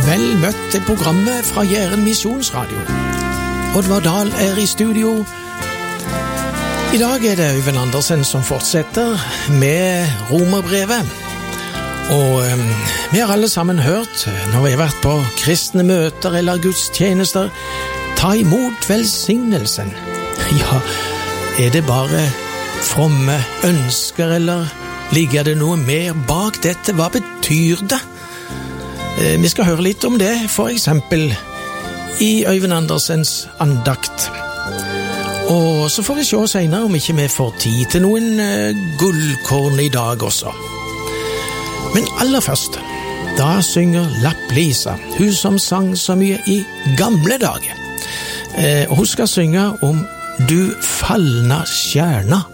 Vel møtt til programmet fra Jæren Misjonsradio. Oddvar Dahl I studio. I dag det Øyvind Andersen som fortsetter med Romerbrevet. Og vi har alle sammen hørt, når vi har vært på kristne møter eller gudstjenester, ta imot velsignelsen. Ja, det bare fromme ønsker, eller ligger det noe mer bak dette? Hva betyr det? Vi skal høre litt om det, for eksempel i Øyvind Andersens andakt. Og så får vi se senere om ikke vi får tid til noen gullkorn i dag også. Men aller først, da synger Lapp-Lisa, hun som sang så mye i gamle dager. Og hun skal synge om Du fallna stjärna.